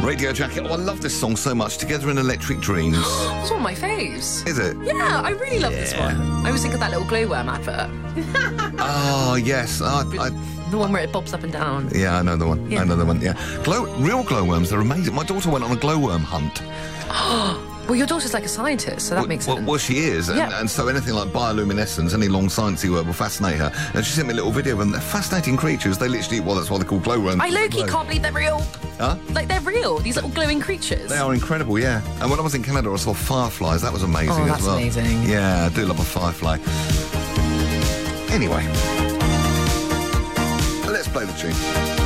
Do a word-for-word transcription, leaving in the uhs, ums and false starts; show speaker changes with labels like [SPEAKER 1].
[SPEAKER 1] Radio Jacket. Oh, I love this song so much. Together in Electric Dreams.
[SPEAKER 2] It's one of my faves.
[SPEAKER 1] Is it?
[SPEAKER 2] Yeah, I really love
[SPEAKER 1] Yeah.
[SPEAKER 2] this one. I always think of that little glowworm advert.
[SPEAKER 1] Oh, yes. I, I,
[SPEAKER 2] The one where it bobs up and down.
[SPEAKER 1] yeah, I know the one.
[SPEAKER 2] Yeah.
[SPEAKER 1] I know the one, yeah. Glow, real glowworms, they're amazing. My daughter went on a glowworm hunt.
[SPEAKER 2] Well, your daughter's like a scientist, so that
[SPEAKER 1] well,
[SPEAKER 2] makes
[SPEAKER 1] well,
[SPEAKER 2] sense.
[SPEAKER 1] well, she is. And,
[SPEAKER 2] Yeah.
[SPEAKER 1] and so anything like bioluminescence, any long sciencey work will fascinate her. And she sent me a little video of them. They're fascinating creatures. They literally, well, that's why they're called glowworms.
[SPEAKER 2] I low-key
[SPEAKER 1] They glow.
[SPEAKER 2] can't believe they're real.
[SPEAKER 1] Huh?
[SPEAKER 2] Like, they're real, these little glowing creatures.
[SPEAKER 1] They are incredible, yeah. And when I was in Canada, I saw fireflies. That was amazing
[SPEAKER 2] Oh,
[SPEAKER 1] as
[SPEAKER 2] that's
[SPEAKER 1] well.
[SPEAKER 2] amazing.
[SPEAKER 1] Yeah, I do love a firefly. Anyway, let's play the tune.